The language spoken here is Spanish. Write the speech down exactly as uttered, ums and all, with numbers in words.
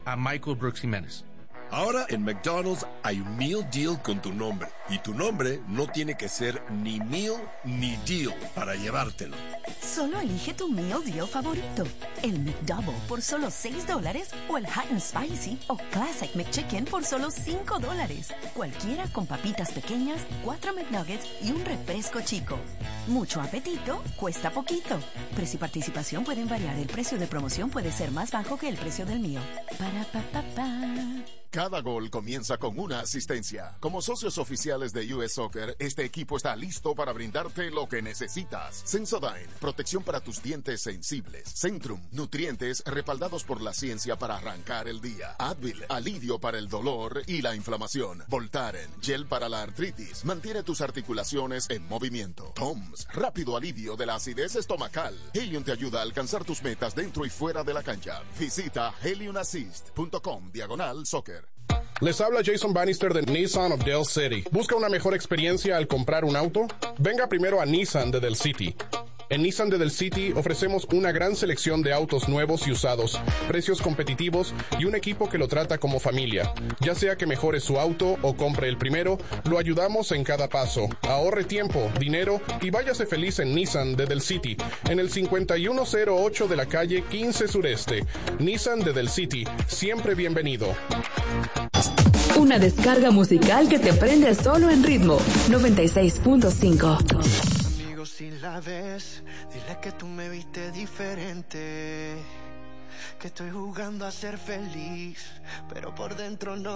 a Michael Brooks Jiménez. Ahora en McDonald's hay un Meal Deal con tu nombre. Y tu nombre no tiene que ser ni Meal ni Deal para llevártelo. Solo elige tu Meal Deal favorito. El McDouble por solo seis dólares o el Hot and Spicy o Classic McChicken por solo cinco dólares. Cualquiera con papitas pequeñas, cuatro McNuggets y un refresco chico. Mucho apetito, cuesta poquito. Precio y participación pueden variar. El precio de promoción puede ser más bajo que el precio del mío. Para pa pa pa. Cada gol comienza con una asistencia. Como socios oficiales de U S Soccer, este equipo está listo para brindarte lo que necesitas. Sensodyne, protección para tus dientes sensibles. Centrum, nutrientes respaldados por la ciencia para arrancar el día. Advil, alivio para el dolor y la inflamación. Voltaren, gel para la artritis. Mantiene tus articulaciones en movimiento. Toms, rápido alivio de la acidez estomacal. Helium te ayuda a alcanzar tus metas dentro y fuera de la cancha. Visita helium assist punto com diagonal soccer. Les habla Jason Bannister de Nissan of Del City. ¿Busca una mejor experiencia al comprar un auto? Venga primero a Nissan de Del City. En Nissan de Del City ofrecemos una gran selección de autos nuevos y usados, precios competitivos y un equipo que lo trata como familia. Ya sea que mejore su auto o compre el primero, lo ayudamos en cada paso. Ahorre tiempo, dinero y váyase feliz en Nissan de Del City, en el cincuenta y uno cero ocho de la calle quince Sureste. Nissan de Del City, siempre bienvenido. Una descarga musical que te prende solo en ritmo noventa y seis punto cinco. Si la ves, dile que tú me viste diferente, que estoy jugando a ser feliz, pero por dentro no.